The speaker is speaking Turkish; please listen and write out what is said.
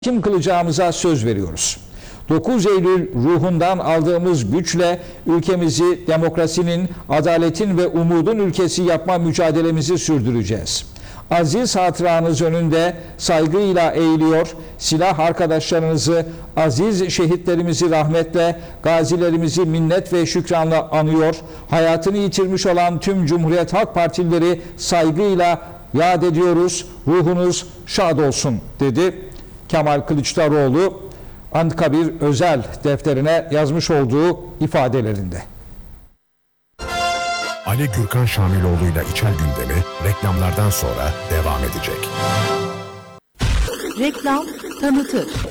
Kim kılacağımıza söz veriyoruz. 9 Eylül ruhundan aldığımız güçle ülkemizi demokrasinin, adaletin ve umudun ülkesi yapma mücadelemizi sürdüreceğiz. Aziz hatıranız önünde saygıyla eğiliyor, silah arkadaşlarınızı, aziz şehitlerimizi rahmetle, gazilerimizi minnet ve şükranla anıyor, hayatını yitirmiş olan tüm Cumhuriyet Halk Partilileri saygıyla yad ediyoruz, ruhunuz şad olsun dedi. Kemal Kılıçdaroğlu Anıtkabir özel defterine yazmış olduğu ifadelerinde. Ali Gürkan Şamiloğlu'yla İçel Gündemi reklamlardan sonra devam edecek. Reklam tanıtır.